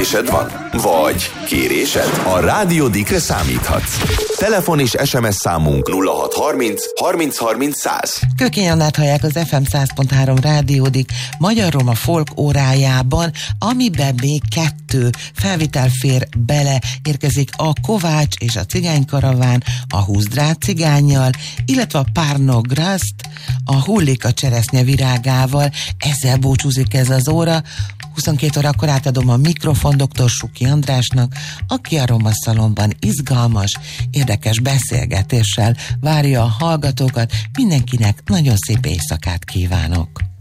van? Vagy kérésed? A Rádió Dikre számíthatsz. Telefon és SMS számunk 0630 30 30 100. Kökény Annát hallják az FM 100.3 Rádiódik Magyar Roma Folk órájában, amiben még 2 felvitel fér bele. Érkezik a Kovács és a Cigánykaraván a Húzdrát cigánnyal, illetve a Párnograst a Hullik a cseresznye virágával. Ezzel búcsúzik ez az óra. 22 órakor átadom a mikrofon dr. Suki Andrásnak, aki a Roma Szalonban izgalmas, érdekes beszélgetéssel várja a hallgatókat. Mindenkinek nagyon szép éjszakát kívánok!